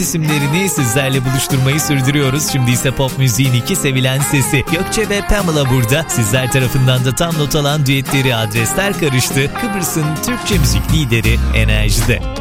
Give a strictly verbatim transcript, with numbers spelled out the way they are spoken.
isimlerini sizlerle buluşturmayı sürdürüyoruz. Şimdi ise pop müziğin iki sevilen sesi Gökçe ve Pamela burada. Sizler tarafından da tam not alan düetleri, adresler karıştı. Kıbrıs'ın Türkçe müzik lideri Enerji'de.